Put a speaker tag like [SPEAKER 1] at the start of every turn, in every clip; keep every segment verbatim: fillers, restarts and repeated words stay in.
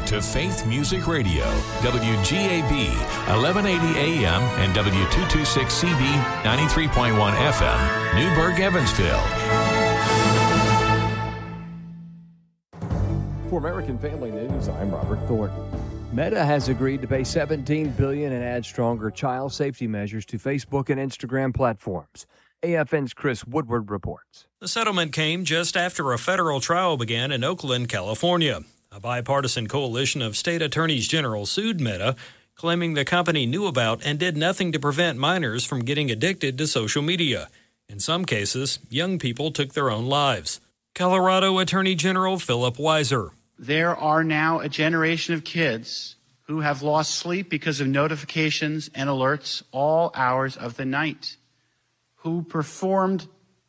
[SPEAKER 1] to Faith Music Radio, W G A B, eleven eighty A M and W two twenty-six C B, ninety-three point one F M, Newburgh, Evansville.
[SPEAKER 2] For American Family News, I'm Robert Thornton. Meta has agreed to pay seventeen billion dollars and add stronger child safety measures to Facebook and Instagram platforms. A F N's Chris Woodward reports.
[SPEAKER 3] The settlement came just after a federal trial began in Oakland, California. A bipartisan coalition of state attorneys general sued Meta, claiming the company knew about and did nothing to prevent minors from getting addicted to social media. In some cases, young people took their own lives. Colorado Attorney General Philip Weiser.
[SPEAKER 4] There are now a generation of kids who have lost sleep because of notifications and alerts all hours of the night, who performed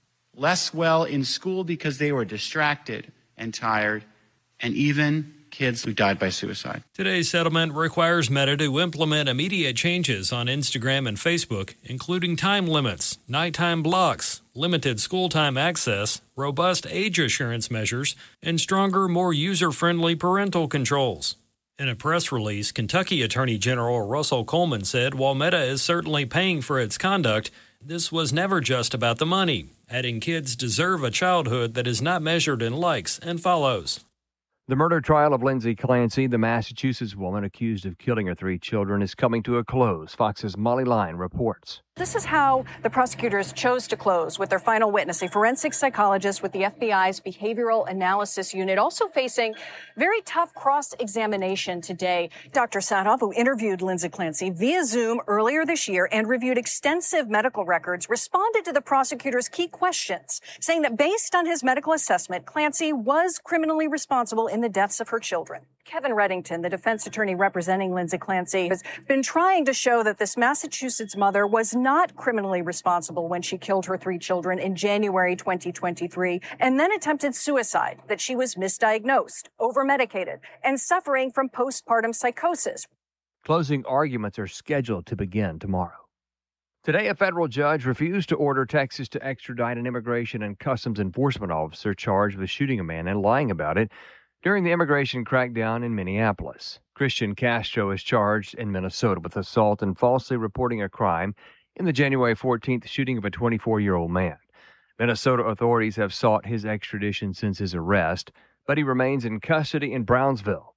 [SPEAKER 4] less well in school because they were distracted and tired, and even kids who died by suicide.
[SPEAKER 3] Today's settlement requires Meta to implement immediate changes on Instagram and Facebook, including time limits, nighttime blocks, limited school time access, robust age assurance measures, and stronger, more user-friendly parental controls. In a press release, Kentucky Attorney General Russell Coleman said while Meta is certainly paying for its conduct, this was never just about the money, adding kids deserve a childhood that is not measured in likes and follows.
[SPEAKER 2] The murder trial of Lindsay Clancy, the Massachusetts woman accused of killing her three children, is coming to a close. Fox's Molly Lyon reports.
[SPEAKER 5] This is how the prosecutors chose to close with their final witness, a forensic psychologist with the F B I's Behavioral Analysis Unit, also facing very tough cross-examination today. Doctor Sadov, who interviewed Lindsay Clancy via Zoom earlier this year and reviewed extensive medical records, responded to the prosecutor's key questions, saying that based on his medical assessment, Clancy was criminally responsible in the deaths of her children. Kevin Reddington, the defense attorney representing Lindsay Clancy, has been trying to show that this Massachusetts mother was not criminally responsible when she killed her three children in January twenty twenty-three and then attempted suicide, that she was misdiagnosed, overmedicated, and suffering from postpartum psychosis.
[SPEAKER 2] Closing arguments are scheduled to begin tomorrow. Today, a federal judge refused to order Texas to extradite an immigration and customs enforcement officer charged with shooting a man and lying about it during the immigration crackdown in Minneapolis. Christian Castro is charged in Minnesota with assault and falsely reporting a crime in the January fourteenth shooting of a twenty-four-year-old man. Minnesota authorities have sought his extradition since his arrest, but he remains in custody in Brownsville.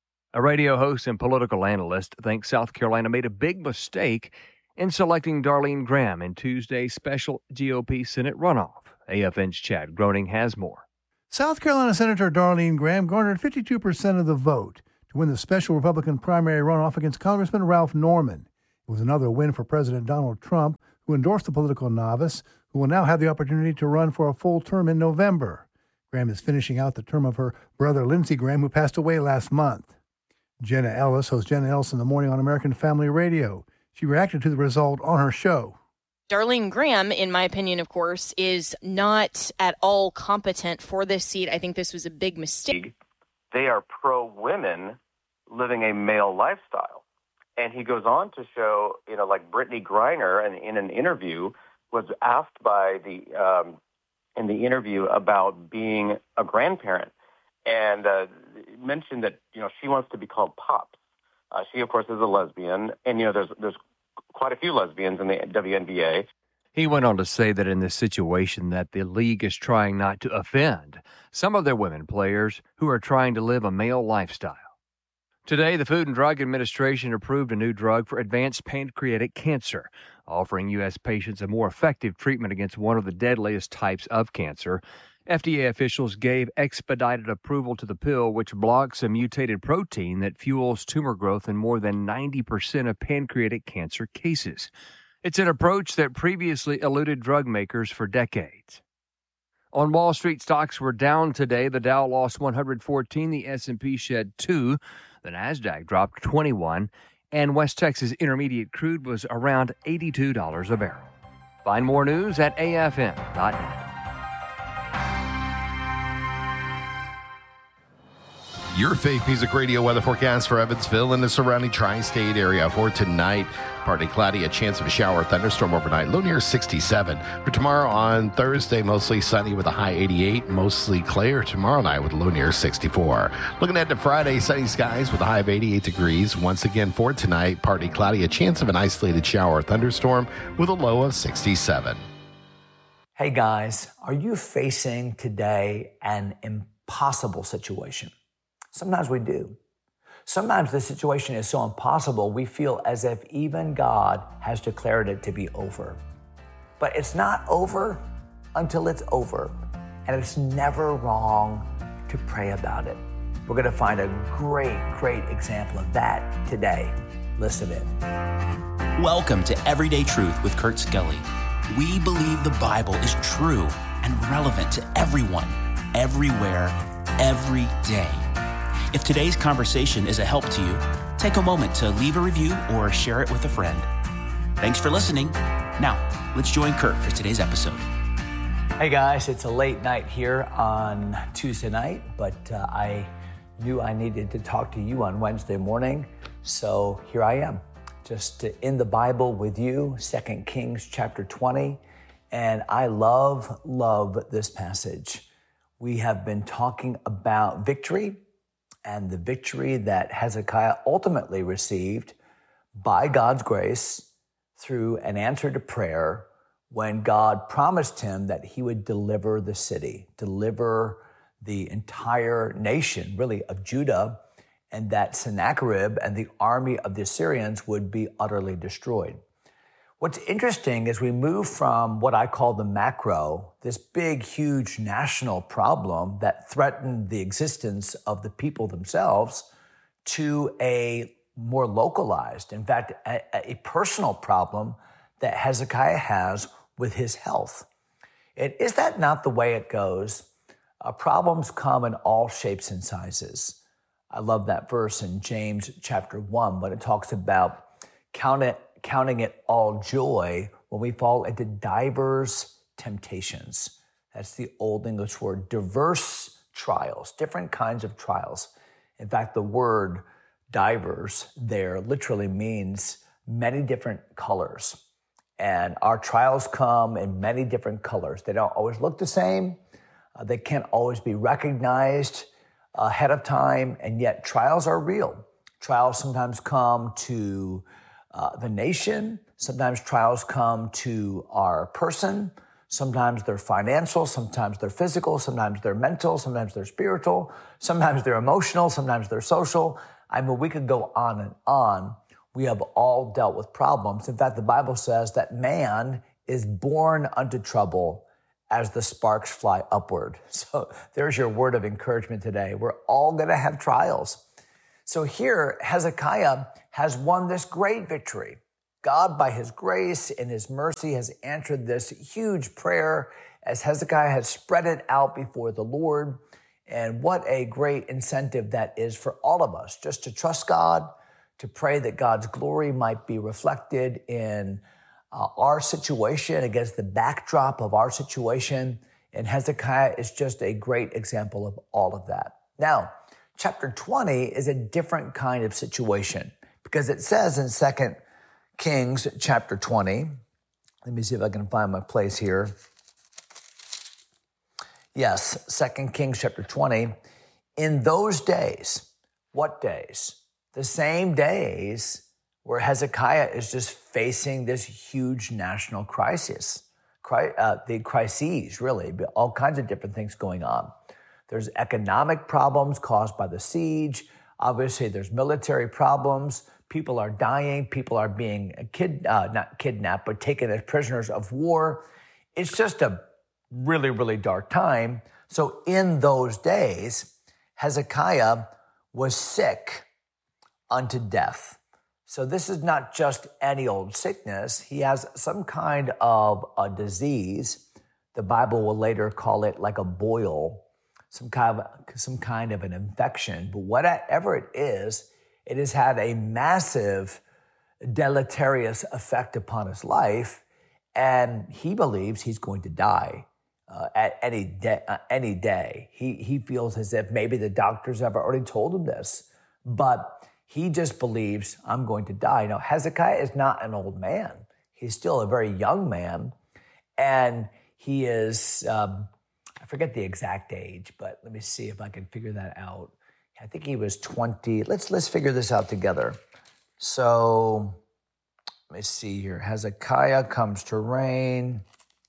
[SPEAKER 2] A radio host and political analyst thinks South Carolina made a big mistake in selecting Darlene Graham in Tuesday's special G O P Senate runoff. A F N's Chad Groening has more.
[SPEAKER 6] South Carolina Senator Darlene Graham garnered fifty-two percent of the vote to win the special Republican primary runoff against Congressman Ralph Norman. It was another win for President Donald Trump, who endorsed the political novice, who will now have the opportunity to run for a full term in November. Graham is finishing out the term of her brother Lindsey Graham, who passed away last month. Jenna Ellis hosts Jenna Ellis in the Morning on American Family Radio. She reacted to the result on her show.
[SPEAKER 7] Darlene Graham, in my opinion, of course, is not at all competent for this seat. I think this was a big mistake.
[SPEAKER 8] They are pro-women living a male lifestyle. And he goes on to show, you know, like Brittany Griner in, in an interview was asked by the, um, in the interview about being a grandparent and uh, mentioned that, you know, she wants to be called Pops. Uh, she, of course, is a lesbian. And, you know, there's there's quite a few lesbians in the W N B A.
[SPEAKER 2] He went on to say that in this situation that the league is trying not to offend some of their women players who are trying to live a male lifestyle. Today, the Food and Drug Administration approved a new drug for advanced pancreatic cancer, offering U S patients a more effective treatment against one of the deadliest types of cancer. F D A officials gave expedited approval to the pill, which blocks a mutated protein that fuels tumor growth in more than ninety percent of pancreatic cancer cases. It's an approach that previously eluded drug makers for decades. On Wall Street, stocks were down today. The Dow lost one hundred fourteen, the S and P shed two, the Nasdaq dropped twenty-one, and West Texas Intermediate crude was around eighty-two dollars a barrel. Find more news at A F M dot net.
[SPEAKER 9] Your Faith Music Radio weather forecast for Evansville and the surrounding tri-state area. For tonight, partly cloudy, a chance of a shower, thunderstorm overnight, low near sixty-seven. For tomorrow on Thursday, mostly sunny with a high eighty-eight, mostly clear tomorrow night with a low near sixty-four. Looking at to Friday, sunny skies with a high of eighty-eight degrees. Once again for tonight, partly cloudy, a chance of an isolated shower, thunderstorm with a low of sixty-seven.
[SPEAKER 10] Hey guys, are you facing today an impossible situation? Sometimes we do. Sometimes the situation is so impossible, we feel as if even God has declared it to be over. But it's not over until it's over. And it's never wrong to pray about it. We're going to find a great, great example of that today. Listen in.
[SPEAKER 11] Welcome to Everyday Truth with Kurt Skelly. We believe the Bible is true and relevant to everyone, everywhere, every day. If today's conversation is a help to you, take a moment to leave a review or share it with a friend. Thanks for listening. Now, let's join Kurt for today's episode.
[SPEAKER 10] Hey guys, it's a late night here on Tuesday night, but uh, I knew I needed to talk to you on Wednesday morning, so here I am, just in the Bible with you, Second Kings chapter twenty, and I love, love this passage. We have been talking about victory, and the victory that Hezekiah ultimately received by God's grace through an answer to prayer when God promised him that he would deliver the city, deliver the entire nation, really, of Judah, and that Sennacherib and the army of the Assyrians would be utterly destroyed. What's interesting is we move from what I call the macro, this big, huge national problem that threatened the existence of the people themselves, to a more localized, in fact, a, a personal problem that Hezekiah has with his health. And is that not the way it goes? Uh, problems come in all shapes and sizes. I love that verse in James chapter one, when it talks about count it, counting it all joy when we fall into diverse temptations. That's the old English word, diverse trials, different kinds of trials. In fact, the word diverse there literally means many different colors. And our trials come in many different colors. They don't always look the same. Uh, they can't always be recognized ahead of time. And yet trials are real. Trials sometimes come to Uh, the nation. Sometimes trials come to our person. Sometimes they're financial. Sometimes they're physical. Sometimes they're mental. Sometimes they're spiritual. Sometimes they're emotional. Sometimes they're social. I mean, we could go on and on. We have all dealt with problems. In fact, the Bible says that man is born unto trouble as the sparks fly upward. So there's your word of encouragement today. We're all going to have trials. So here, Hezekiah has won this great victory. God, by his grace and his mercy, has answered this huge prayer as Hezekiah has spread it out before the Lord. And what a great incentive that is for all of us, just to trust God, to pray that God's glory might be reflected in uh, our situation, against the backdrop of our situation. And Hezekiah is just a great example of all of that. Now, chapter twenty is a different kind of situation, because it says in Second Kings chapter twenty, let me see if I can find my place here. Yes, Second Kings chapter twenty. In those days, what days? The same days where Hezekiah is just facing this huge national crisis. Uh, the crises, really, all kinds of different things going on. There's economic problems caused by the siege. Obviously, there's military problems. People are dying. People are being kid, uh, not kidnapped, but taken as prisoners of war. It's just a really, really dark time. So in those days, Hezekiah was sick unto death. So this is not just any old sickness. He has some kind of a disease. The Bible will later call it like a boil, some kind of, some kind of an infection. But whatever it is, it has had a massive deleterious effect upon his life, and he believes he's going to die. uh, at any day. Uh, any day, he he feels as if maybe the doctors have already told him this, but he just believes, I'm going to die. Now, Hezekiah is not an old man; he's still a very young man, and he is. Um, I forget the exact age, but let me see if I can figure that out. I think he was twenty. Let's let's figure this out together. So let me see here. Hezekiah comes to reign.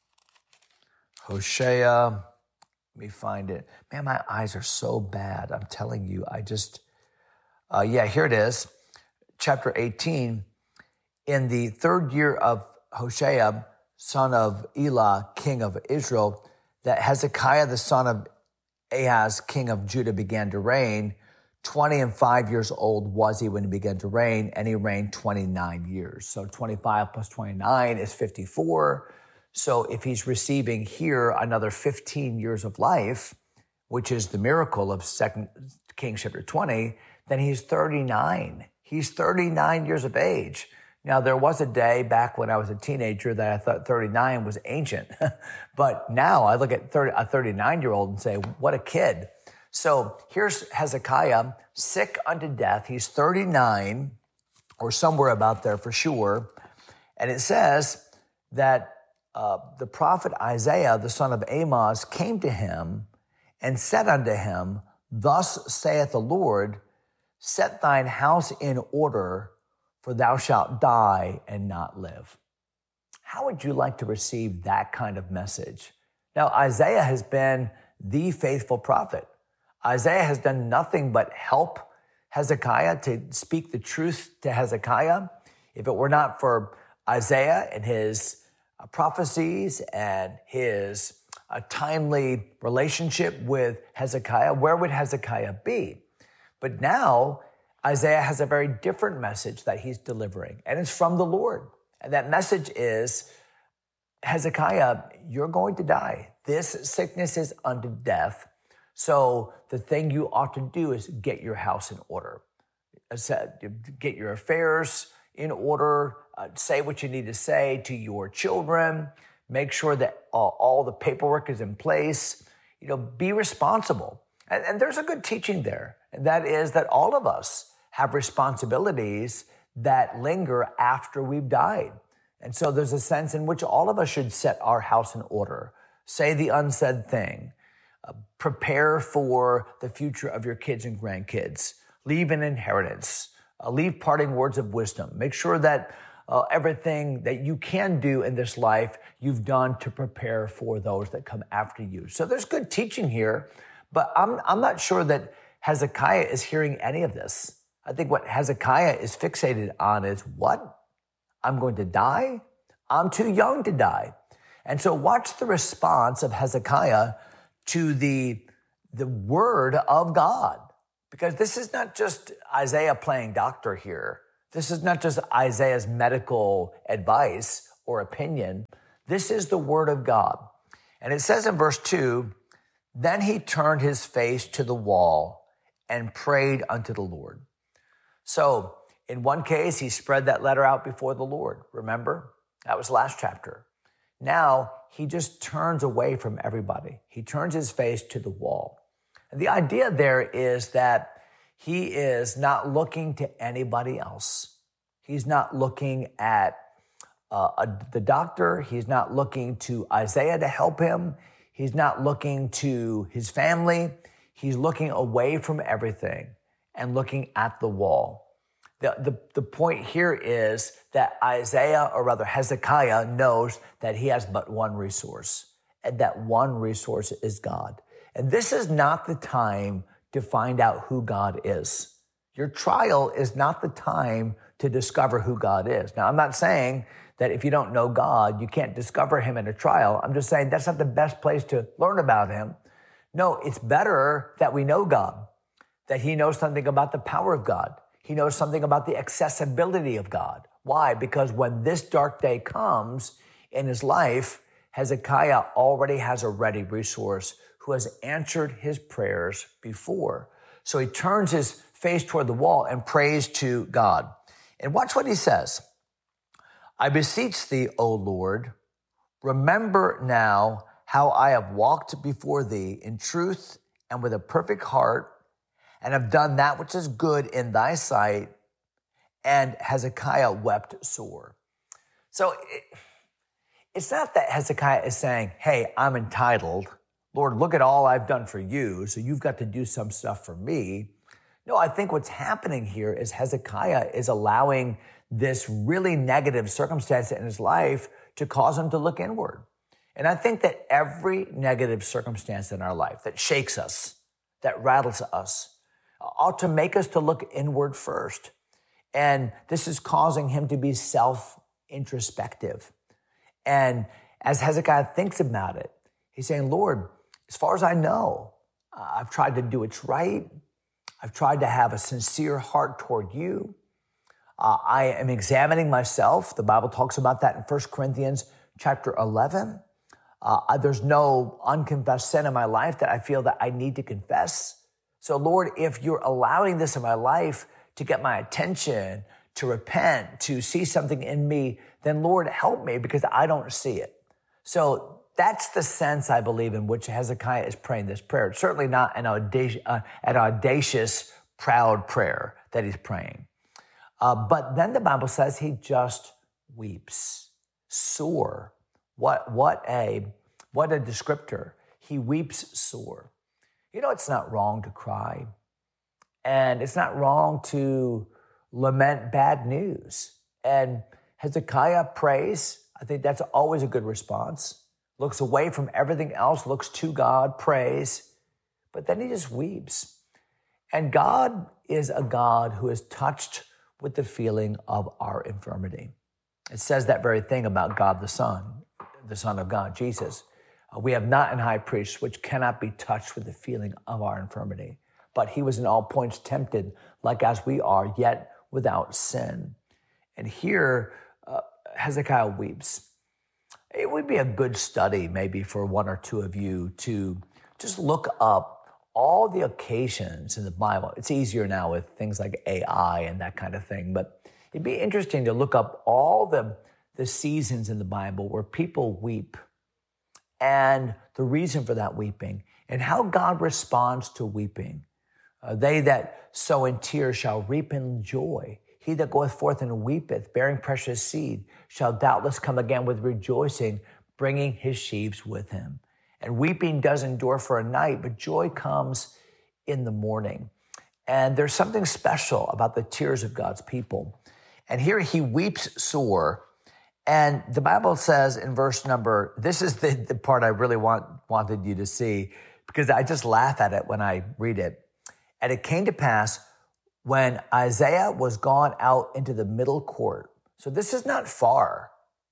[SPEAKER 10] Hoshea. Let me find it. Man, my eyes are so bad. I'm telling you. I just, uh, yeah, here it is. Chapter eighteen. In the third year of Hoshea, son of Elah, king of Israel, that Hezekiah, the son of Ahaz, king of Judah, began to reign. twenty and five years old was he when he began to reign, and he reigned twenty-nine years. So twenty-five plus twenty-nine is fifty-four. So if he's receiving here another fifteen years of life, which is the miracle of Second Kings chapter twenty, then he's thirty-nine. He's thirty-nine years of age. Now, there was a day back when I was a teenager that I thought thirty-nine was ancient. But now I look at thirty, a thirty-nine-year-old and say, what a kid. So here's Hezekiah, sick unto death. He's thirty-nine, or somewhere about there for sure. And it says that uh, the prophet Isaiah, the son of Amoz, came to him and said unto him, thus saith the Lord, set thine house in order, for thou shalt die and not live. How would you like to receive that kind of message? Now, Isaiah has been the faithful prophet. Isaiah has done nothing but help Hezekiah to speak the truth to Hezekiah. If it were not for Isaiah and his uh, prophecies and his uh, timely relationship with Hezekiah, where would Hezekiah be? But now, Isaiah has a very different message that he's delivering, and it's from the Lord. And that message is, Hezekiah, you're going to die. This sickness is unto death. So the thing you ought to do is get your house in order. Get your affairs in order. Uh, say what you need to say to your children. Make sure that all, all the paperwork is in place. You know, be responsible. And, and there's a good teaching there. And that is that all of us have responsibilities that linger after we've died. And so there's a sense in which all of us should set our house in order. Say the unsaid thing. Uh, prepare for the future of your kids and grandkids. Leave an inheritance. Uh, leave parting words of wisdom. Make sure that uh, everything that you can do in this life, you've done to prepare for those that come after you. So there's good teaching here, but I'm, I'm not sure that Hezekiah is hearing any of this. I think what Hezekiah is fixated on is, what? I'm going to die? I'm too young to die. And so watch the response of Hezekiah to the, the word of God. Because this is not just Isaiah playing doctor here. This is not just Isaiah's medical advice or opinion. This is the word of God. And it says in verse two, then he turned his face to the wall and prayed unto the Lord. So in one case, he spread that letter out before the Lord. Remember? That was last chapter. Now he just turns away from everybody. He turns his face to the wall. And the idea there is that he is not looking to anybody else. He's not looking at uh, a, the doctor. He's not looking to Isaiah to help him. He's not looking to his family. He's looking away from everything and looking at the wall. The, the, the point here is that Isaiah, or rather Hezekiah, knows that he has but one resource, and that one resource is God. And this is not the time to find out who God is. Your trial is not the time to discover who God is. Now, I'm not saying that if you don't know God, you can't discover him in a trial. I'm just saying that's not the best place to learn about him. No, it's better that we know God, that he knows something about the power of God. He knows something about the accessibility of God. Why? Because when this dark day comes in his life, Hezekiah already has a ready resource who has answered his prayers before. So he turns his face toward the wall and prays to God. And watch what he says. I beseech thee, O Lord, remember now how I have walked before thee in truth and with a perfect heart, and have done that which is good in thy sight. And Hezekiah wept sore. So it, it's not that Hezekiah is saying, hey, I'm entitled. Lord, look at all I've done for you, so you've got to do some stuff for me. No, I think what's happening here is Hezekiah is allowing this really negative circumstance in his life to cause him to look inward. And I think that every negative circumstance in our life that shakes us, that rattles us, ought to make us to look inward first. And this is causing him to be self-introspective. And as Hezekiah thinks about it, he's saying, Lord, as far as I know, uh, I've tried to do what's right. I've tried to have a sincere heart toward you. Uh, I am examining myself. The Bible talks about that in First Corinthians chapter eleven. Uh, there's no unconfessed sin in my life that I feel that I need to confess. So Lord, if you're allowing this in my life to get my attention, to repent, to see something in me, then Lord, help me because I don't see it. So that's the sense, I believe, in which Hezekiah is praying this prayer. It's certainly not an audacious, uh, an audacious, proud prayer that he's praying. Uh, but then the Bible says he just weeps. Sore. What, what a, what a descriptor. He weeps sore. You know, it's not wrong to cry. And it's not wrong to lament bad news. And Hezekiah prays. I think that's always a good response. Looks away from everything else, looks to God, prays, but then he just weeps. And God is a God who is touched with the feeling of our infirmity. It says that very thing about God the Son, the Son of God, Jesus. Uh, we have not an high priest which cannot be touched with the feeling of our infirmity, but he was in all points tempted, like as we are, yet without sin. And here, uh, Hezekiah weeps. It would be a good study maybe for one or two of you to just look up all the occasions in the Bible. It's easier now with things like A I and that kind of thing, but it'd be interesting to look up all the, the seasons in the Bible where people weep and the reason for that weeping and how God responds to weeping. Uh, they that sow in tears shall reap in joy. He that goeth forth and weepeth, bearing precious seed, shall doubtless come again with rejoicing, bringing his sheaves with him. And weeping does endure for a night, but joy comes in the morning. And there's something special about the tears of God's people. And here he weeps sore. And the Bible says in verse number, this is the, the part I really want, wanted you to see, because I just laugh at it when I read it. And it came to pass when Isaiah was gone out into the middle court. So this is not far.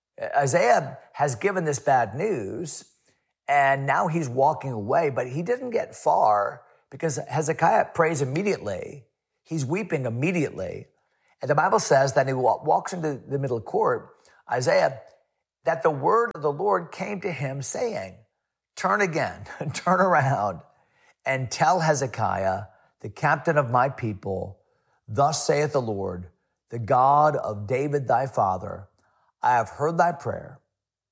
[SPEAKER 10] Isaiah has given this bad news, and now he's walking away, but he didn't get far because Hezekiah prays immediately. He's weeping immediately. And the Bible says that he walks into the middle court, Isaiah, that the word of the Lord came to him saying, turn again, turn around, and tell Hezekiah, the captain of my people, thus saith the Lord, the God of David thy father, I have heard thy prayer.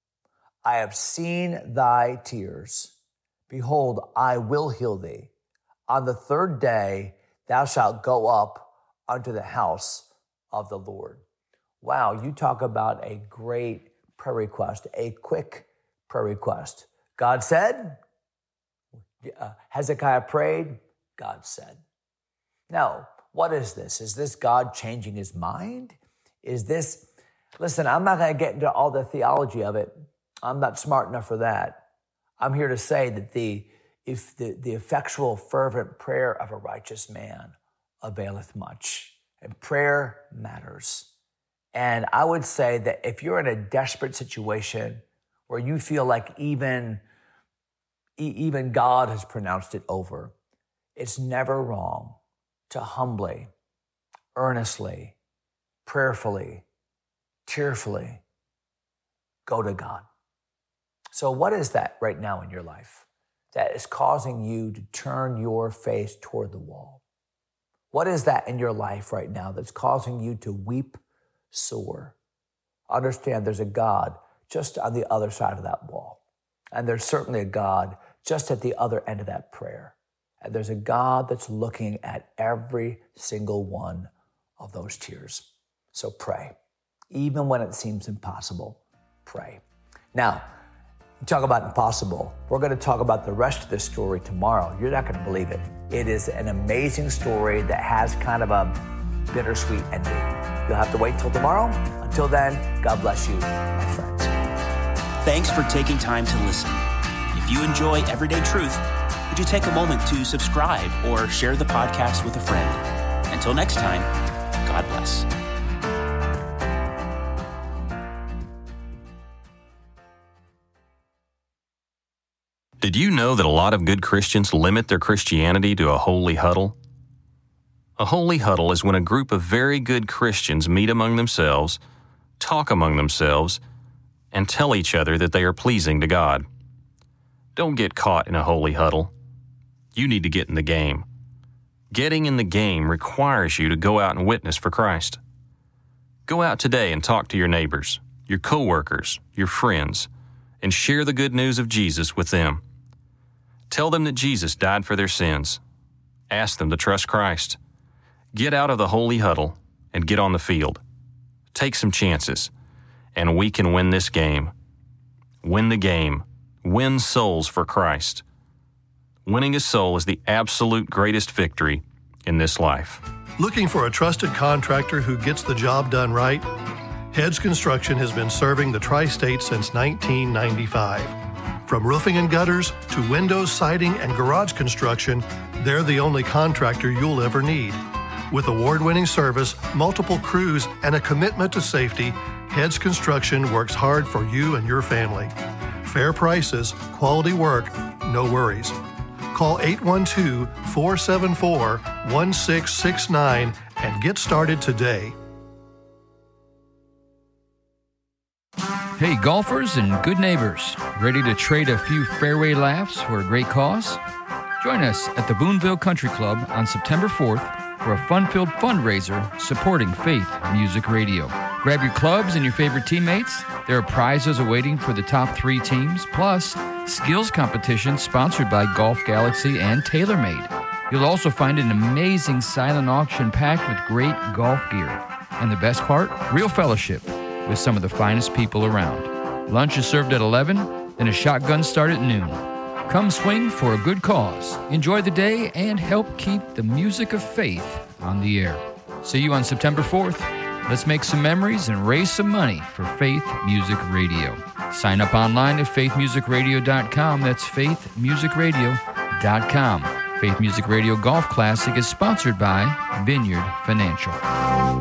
[SPEAKER 10] I have seen thy tears. Behold, I will heal thee. On the third day thou shalt go up unto the house of the Lord. Wow, you talk about a great prayer request, a quick prayer request. God said, uh, Hezekiah prayed, God said. Now, what is this? Is this God changing his mind? Is this, listen, I'm not going to get into all the theology of it. I'm not smart enough for that. I'm here to say that the, if the, the effectual, fervent prayer of a righteous man availeth much. And prayer matters. And I would say that if you're in a desperate situation where you feel like even, even God has pronounced it over, it's never wrong to humbly, earnestly, prayerfully, tearfully go to God. So what is that right now in your life that is causing you to turn your face toward the wall? What is that in your life right now that's causing you to weep sore? Understand there's a God just on the other side of that wall. And there's certainly a God just at the other end of that prayer. And there's a God that's looking at every single one of those tears. So pray. Even when it seems impossible, pray. Now, you talk about impossible. We're going to talk about the rest of this story tomorrow. You're not going to believe it. It is an amazing story that has kind of a bittersweet ending. You'll have to wait till tomorrow. Until then, God bless you, my friends.
[SPEAKER 11] Thanks for taking time to listen. If you enjoy Everyday Truth, would you take a moment to subscribe or share the podcast with a friend? Until next time, God bless.
[SPEAKER 3] Did you know that a lot of good Christians limit their Christianity to a holy huddle? A holy huddle is when a group of very good Christians meet among themselves, talk among themselves, and tell each other that they are pleasing to God. Don't get caught in a holy huddle. You need to get in the game. Getting in the game requires you to go out and witness for Christ. Go out today and talk to your neighbors, your coworkers, your friends, and share the good news of Jesus with them. Tell them that Jesus died for their sins. Ask them to trust Christ. Get out of the holy huddle and get on the field. Take some chances, and we can win this game. Win the game. Win souls for Christ. Winning a soul is the absolute greatest victory in this life.
[SPEAKER 12] Looking for a trusted contractor who gets the job done right? Heads Construction has been serving the Tri-State since nineteen ninety-five. From roofing and gutters to windows, siding, and garage construction, they're the only contractor you'll ever need. With award-winning service, multiple crews, and a commitment to safety, Heads Construction works hard for you and your family. Fair prices, quality work, no worries. Call eight one two, four seven four, one six six nine and get started today.
[SPEAKER 13] Hey, golfers and good neighbors, ready to trade a few fairway laughs for a great cause? Join us at the Boonville Country Club on September fourth for a fun-filled fundraiser supporting Faith Music Radio. Grab your clubs and your favorite teammates. There are prizes awaiting for the top three teams, plus skills competition sponsored by Golf Galaxy and TaylorMade. You'll also find an amazing silent auction packed with great golf gear. And the best part? Real fellowship with some of the finest people around. Lunch is served at eleven, and a shotgun start at noon. Come swing for a good cause. Enjoy the day and help keep the music of faith on the air. See you on September fourth. Let's make some memories and raise some money for Faith Music Radio. Sign up online at faith music radio dot com. That's faith music radio dot com. Faith Music Radio Golf Classic is sponsored by Vineyard Financial.